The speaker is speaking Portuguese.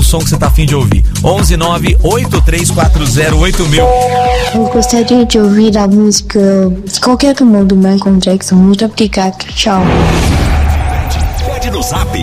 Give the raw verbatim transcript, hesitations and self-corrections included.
som que você tá afim de ouvir. onze nove oito três quatro zero oito mil. Eu gostaria de ouvir a música Qualquer Amor do Michael Jackson. Muito obrigado. Tchau. Pede no Zap